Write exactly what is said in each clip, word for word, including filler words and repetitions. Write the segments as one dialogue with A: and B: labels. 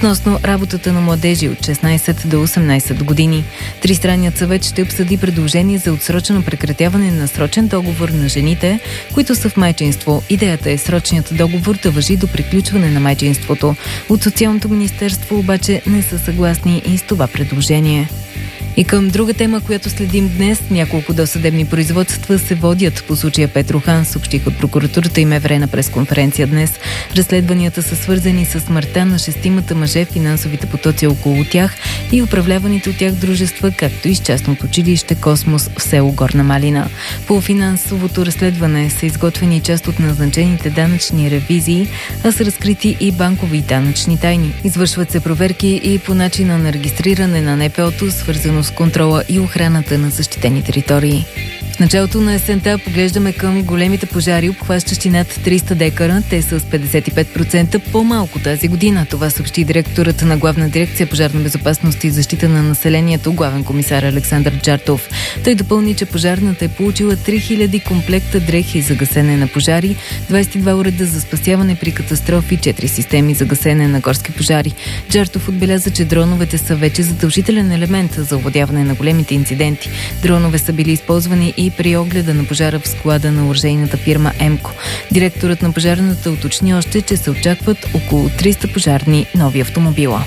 A: относно работата на младежи от шестнайсет до осемнайсет години. Тристранният съвет ще обсъди предложение за отсрочено прекратяване на срочен договор на жените, които са в майчинство. Идеята е срочният договор да важи до приключване на майчинството. От Социалното министерство обаче не са съгласни и с това предложение. И към друга тема, която следим днес, няколко досъдебни производства се водят по случая Петрохан, съобщих от прокуратурата и МВР на пресконференция днес. Разследванията са свързани с смъртта на шестимата мъже, финансовите потоци около тях и управляваните от тях дружества, както и с частното училище Космос в село Горна Малина. По финансовото разследване са изготвени част от назначените данъчни ревизии, а са разкрити и банкови и данъчни тайни. Извършват се проверки и по начина на регистриране на НПО-то, свързано с контрола и охраната на защитени територии. В началото на есента поглеждаме към големите пожари, обхващащи над триста декара. Те са с петдесет и пет процента по-малко тази година. Това съобщи директорът на Главна дирекция пожарна безопасност и защита на населението, главен комисар Александър Джартов. Той допълни, че пожарната е получила три хиляди комплекта дрехи за гасене на пожари, двайсет и два уреда за спасяване при катастрофи, четири системи за гасене на горски пожари. Джартов отбеляза, че дроновете са вече задължителен елемент за овладяване на големите инциденти. Дронове са били използвани и при огледа на пожара в склада на оръжейната фирма Емко. Директорът на пожарната уточни още, че се очакват около триста пожарни нови автомобила.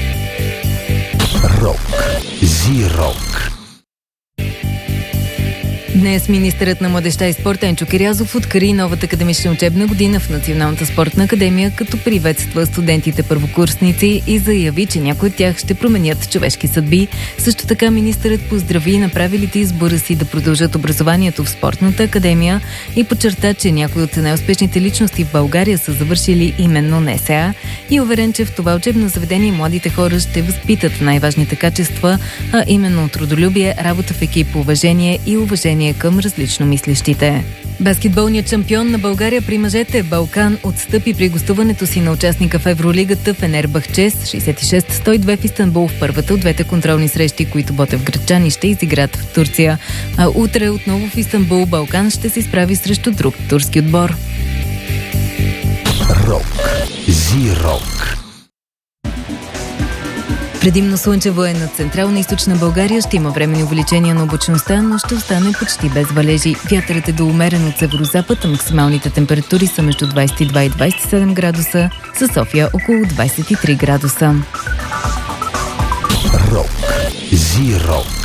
B: Рок. Зи-рок.
A: Днес министърът на младежта и спорта Енчо Кирязов откри новата академична учебна година в Националната спортна академия, като приветства студентите първокурсници и заяви, че някои от тях ще променят човешки съдби. Също така министърът поздрави направилите избора си да продължат образованието в спортната академия и подчерта, че някои от най-успешните личности в България са завършили именно НСА и уверен, че в това учебно заведение младите хора ще възпитат най-важните качества, а именно трудолюбие, работа в екип, уважение и уважение към различно мислещите. Баскетболният шампион на България при мъжете Балкан отстъпи при гостуването си на участника в Евролигата Фенербахче шейсет и шест сто и две в Истанбул в първата от двете контролни срещи, които ботевградчани ще изиграт в Турция. А утре отново в Истанбул Балкан ще се изправи срещу друг турски отбор.
B: Рок. Зи-рок.
A: Предимно слънчево е над Централна и Източна България. Ще има временни увеличения на облачността, но ще остане почти без валежи. Вятърът е до умерен от северозапад, а максималните температури са между двайсет и два и двайсет и седем градуса, със София около двайсет и три градуса.
B: Рок. Зи-рок.